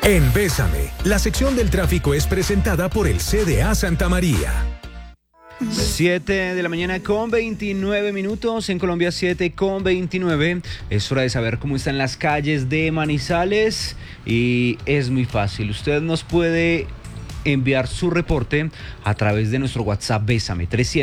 En Bésame, la sección del tráfico es presentada por el CDA Santa María. 7 de la mañana con 29 minutos, en Colombia 7 con 29. Es hora de saber cómo están las calles de Manizales y es muy fácil. Usted nos puede enviar su reporte a través de nuestro WhatsApp Bésame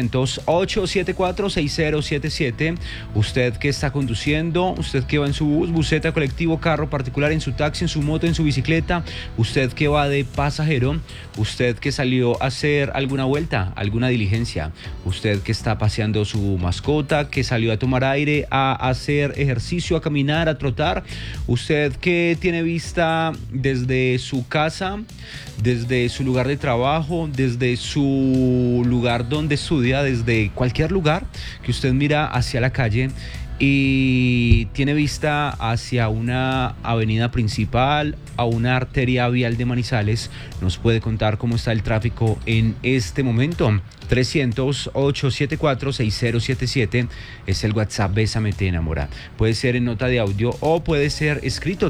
300-874-6077. Usted que está conduciendo, usted que va en su bus, buseta, colectivo, carro particular, en su taxi, en su moto, en su bicicleta, usted que va de pasajero, usted que salió a hacer alguna vuelta, alguna diligencia, usted que está paseando su mascota, que salió a tomar aire, a hacer ejercicio, a caminar, a trotar, usted que tiene vista desde su casa, desde su lugar de trabajo, desde su lugar donde estudia, desde cualquier lugar que usted mira hacia la calle y tiene vista hacia una avenida principal, a una arteria vial de Manizales, nos puede contar cómo está el tráfico en este momento. 300-874-6077 es el WhatsApp Bésame Te Enamora. Puede ser en nota de audio o puede ser escrito.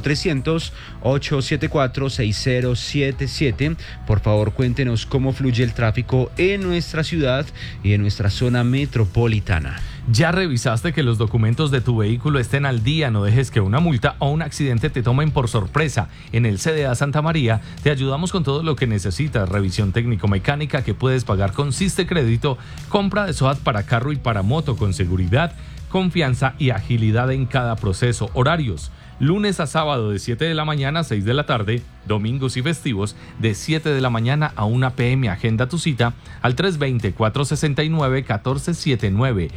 300-874-6077. Por favor, cuéntenos cómo fluye el tráfico en nuestra ciudad y en nuestra zona metropolitana. ¿Ya revisaste que los documentos de tu vehículo estén al día? No dejes que una multa o un accidente te tomen por sorpresa. En el CDA Santa María te ayudamos con todo lo que necesitas. Revisión técnico-mecánica que puedes pagar con Siste Crédito, compra de SOAT para carro y para moto con seguridad, confianza y agilidad en cada proceso. Horarios: lunes a sábado de 7 de la mañana a 6 de la tarde, domingos y festivos de 7 de la mañana a 1 p.m. Agenda tu cita al 320-469-1479.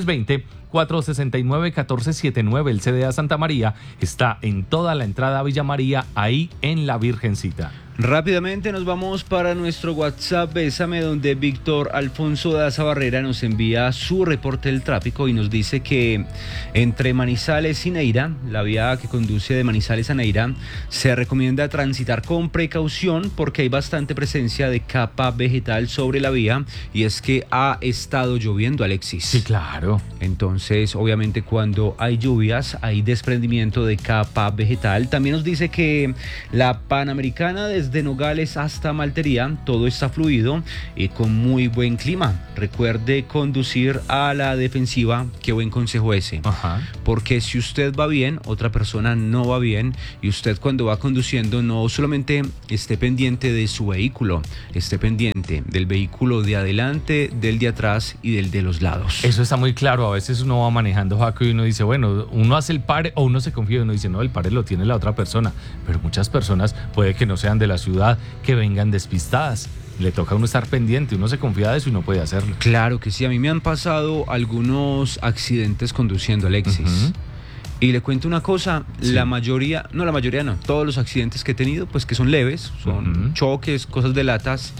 320-469-1479. El CDA Santa María está en toda la entrada a Villa María, ahí en la Virgencita. Rápidamente nos vamos para nuestro WhatsApp Bésame, donde Víctor Alfonso Daza Barrera nos envía su reporte del tráfico y nos dice que entre Manizales y Neira, la vía que conduce de Manizales a Neira, se recomienda transitar con precaución porque hay bastante presencia de capa vegetal sobre la vía y es que ha estado lloviendo, Alexis. Sí, claro. Entonces, obviamente, cuando hay lluvias, hay desprendimiento de capa vegetal. También nos dice que la Panamericana desde Nogales hasta Maltería, todo está fluido y con muy buen clima. Recuerde conducir a la defensiva. Qué buen consejo ese. Ajá. Porque si usted va bien, otra persona no va bien, y usted cuando va conduciendo no solamente esté pendiente de su vehículo, esté pendiente del vehículo de adelante, del de atrás y del de los lados. Eso está muy claro. A veces uno va manejando, Jaco, y uno dice, bueno, uno hace el pare o uno se confía y uno dice, no, el pare lo tiene la otra persona. Pero muchas personas puede que no sean de la ciudad, que vengan despistadas. Le toca a uno estar pendiente, uno se confía de eso y no puede hacerlo. Claro que sí, a mí me han pasado algunos accidentes conduciendo, Alexis. Uh-huh. Y le cuento una cosa, sí. la mayoría no, todos los accidentes que he tenido, pues que son leves, son choques, cosas de latas,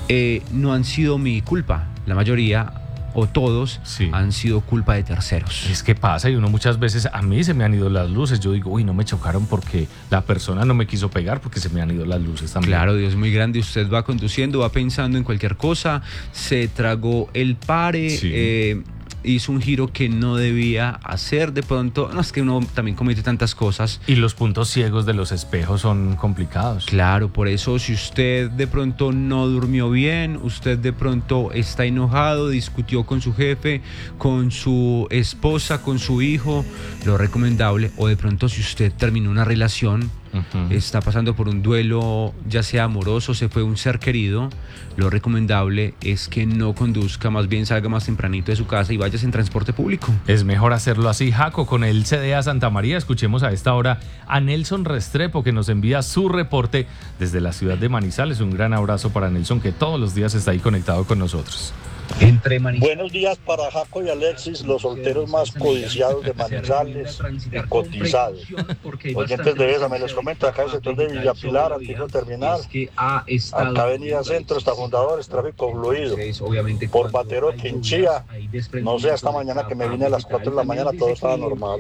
no han sido mi culpa. La mayoría o todos han sido culpa de terceros. Es que pasa, y uno muchas veces, a mí se me han ido las luces, yo digo, uy, no me chocaron porque la persona no me quiso pegar, porque se me han ido las luces también. Claro, Dios es muy grande, usted va conduciendo, va pensando en cualquier cosa, se tragó el pare, hizo un giro que no debía hacer, de pronto, no, es que uno también comete tantas cosas. Y los puntos ciegos de los espejos son complicados. Claro, por eso si usted de pronto no durmió bien, usted de pronto está enojado, discutió con su jefe, con su esposa, con su hijo, lo recomendable, o de pronto si usted terminó una relación, está pasando por un duelo, ya sea amoroso, se fue un ser querido, lo recomendable es que no conduzca, más bien salga más tempranito de su casa y vayas en transporte público. Es mejor hacerlo así, Jaco. Con el CDA Santa María escuchemos a esta hora a Nelson Restrepo, que nos envía su reporte desde la ciudad de Manizales. Un gran abrazo para Nelson, que todos los días está ahí conectado con nosotros. Buenos días para Jaco y Alexis, los solteros más codiciados de Manizales y cotizados. Oyentes de Bésame, les comento, acá el sector de Villa Pilar, antiguo terminal, acá Avenida Centro, hasta Fundadores, tráfico fluido. Por Batero, Quinchía, no sé, hasta mañana que me vine a las 4 de la mañana todo estaba normal.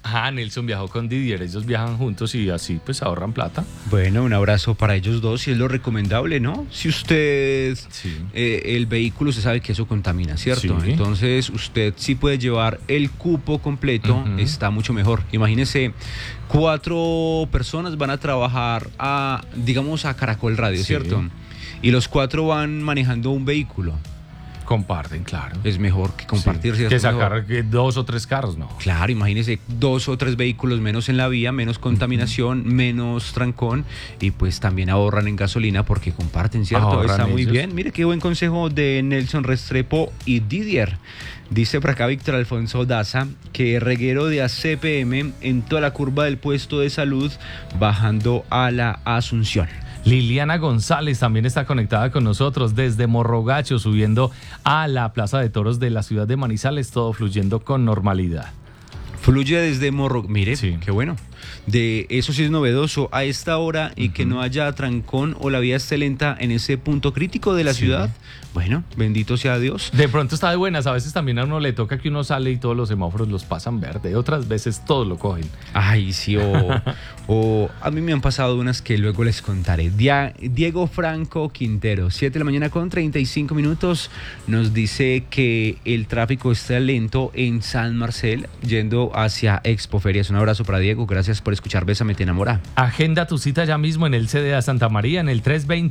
Nelson viajó con Didier, ellos viajan juntos y así pues ahorran plata. Bueno, un abrazo para ellos dos y es lo recomendable, ¿no? Si usted, el vehículo, usted sabe que eso contamina, ¿cierto? Sí. Entonces usted sí puede llevar el cupo completo, está mucho mejor. Imagínese, 4 personas van a trabajar digamos a Caracol Radio, ¿cierto? Y los 4 van manejando un vehículo. Comparten, claro. Es mejor que compartir. Sí, que sacar 2 o 3 carros, ¿no? Claro, imagínese 2 o 3 vehículos menos en la vía, menos contaminación, menos trancón y pues también ahorran en gasolina porque comparten, ¿cierto? Ahorran Está muy ellos. bien. Mire qué buen consejo de Nelson Restrepo y Didier. Dice por acá Víctor Alfonso Daza que reguero de ACPM en toda la curva del puesto de salud bajando a la Asunción. Liliana González también está conectada con nosotros desde Morrogacho, subiendo a la Plaza de Toros de la ciudad de Manizales, todo fluyendo con normalidad. Fluye desde Mire, Sí. qué bueno. De eso sí es novedoso a esta hora y que no haya trancón o la vía esté lenta en ese punto crítico de la ciudad. Bueno, bendito sea Dios. De pronto está de buenas, a veces también a uno le toca que uno sale y todos los semáforos los pasan verde, otras veces todos lo cogen. Ay, sí, o a mí me han pasado unas que luego les contaré. Diego Franco Quintero, 7 de la mañana con 35 minutos, nos dice que el tráfico está lento en San Marcel, yendo hacia Expoferias. Un abrazo para Diego, gracias por escuchar Bésame Te Enamora. Agenda tu cita ya mismo en el CDA Santa María en el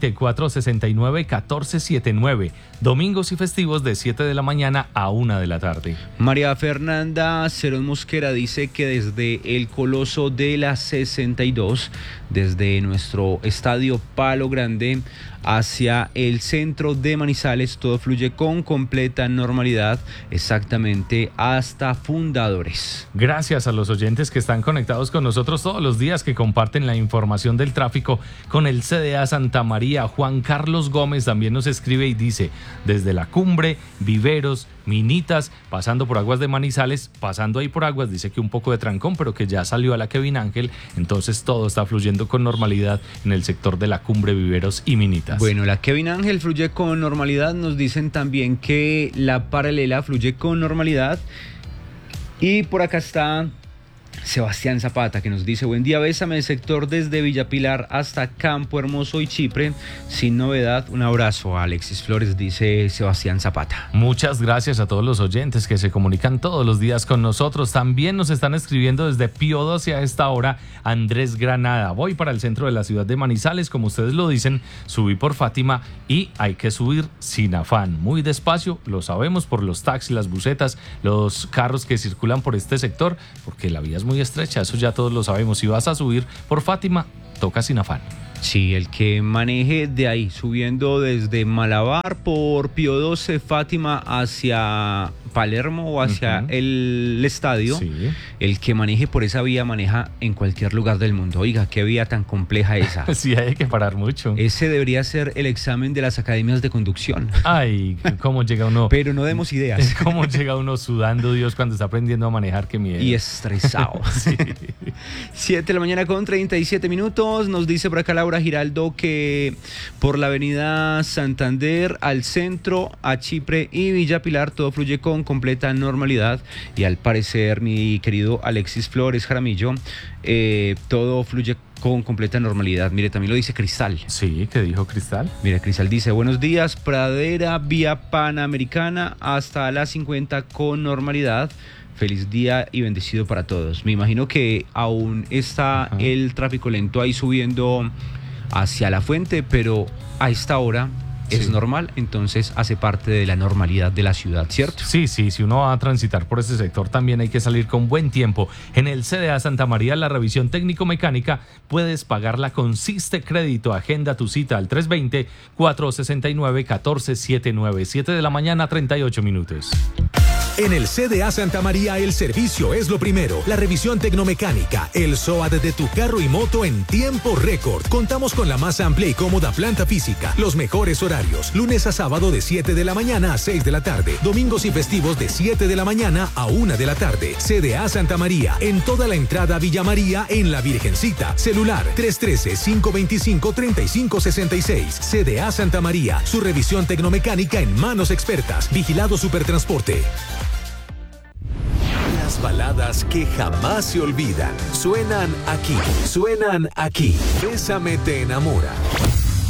320-469-1479. Domingos y festivos de 7 de la mañana a 1 de la tarde. María Fernanda Cerón Mosquera dice que desde el Coloso de la 62, desde nuestro estadio Palo Grande hacia el centro de Manizales, todo fluye con completa normalidad, exactamente hasta Fundadores. Gracias a los oyentes que están conectados con nosotros todos los días, que comparten la información del tráfico con el CDA Santa María. Juan Carlos Gómez también nos escribe y dice, desde la Cumbre, Viveros, Minitas, pasando por Aguas de Manizales, pasando ahí por Aguas, dice que un poco de trancón, pero que ya salió a la Kevin Ángel, entonces todo está fluyendo con normalidad en el sector de la Cumbre, Viveros y Minitas. Bueno, la Kevin Ángel fluye con normalidad, nos dicen también que la Paralela fluye con normalidad y por acá está Sebastián Zapata, que nos dice, buen día, bésame, el sector desde Villa Pilar hasta Campo Hermoso y Chipre, sin novedad, un abrazo a Alexis Flores, dice Sebastián Zapata. Muchas gracias a todos los oyentes que se comunican todos los días con nosotros. También nos están escribiendo desde Pío 12 a esta hora Andrés Granada. Voy para el centro de la ciudad de Manizales, como ustedes lo dicen, subí por Fátima y hay que subir sin afán, muy despacio, lo sabemos por los taxis, las busetas, los carros que circulan por este sector, porque la vía es muy estrecha, eso ya todos lo sabemos. Si vas a subir por Fátima, toca sin afán. Sí, el que maneje de ahí, subiendo desde Malabar por Pío 12, Fátima hacia Palermo o hacia el estadio, el que maneje por esa vía maneja en cualquier lugar del mundo. Oiga, qué vía tan compleja esa. Sí, hay que parar mucho. Ese debería ser el examen de las academias de conducción. Ay, cómo llega uno. Pero no demos ideas. Cómo llega uno sudando, Dios, cuando está aprendiendo a manejar, qué miedo. Y estresado. Sí. 7 de la mañana con 37 minutos. Nos dice por acá Laura Giraldo que por la avenida Santander al centro, a Chipre y Villa Pilar todo fluye con completa normalidad y al parecer mi querido Alexis Flores Jaramillo, todo fluye con completa normalidad. Mire, también lo dice Cristal. Sí, ¿qué dijo Cristal? Mire, Cristal dice, buenos días, Pradera, vía Panamericana hasta la 50 con normalidad. Feliz día y bendecido para todos. Me imagino que aún está el tráfico lento ahí subiendo hacia la fuente, pero a esta hora es normal, entonces hace parte de la normalidad de la ciudad, ¿cierto? Sí, si uno va a transitar por ese sector también hay que salir con buen tiempo. En el CDA Santa María, la revisión técnico-mecánica, puedes pagarla con Siste Crédito. Agenda tu cita al 320-469-1479, 7 de la mañana, 38 minutos. En el CDA Santa María el servicio es lo primero. La revisión tecnomecánica, el SOAT de tu carro y moto en tiempo récord. Contamos con la más amplia y cómoda planta física, los mejores horarios, lunes a sábado de 7 de la mañana a 6 de la tarde, domingos y festivos de 7 de la mañana a 1 de la tarde. CDA Santa María, en toda la entrada Villa María en La Virgencita. Celular 313-525-3566. CDA Santa María, su revisión tecnomecánica en manos expertas. Vigilado Supertransporte. Las Las baladas que jamás se olvidan. Suenan aquí. Bésame te enamora.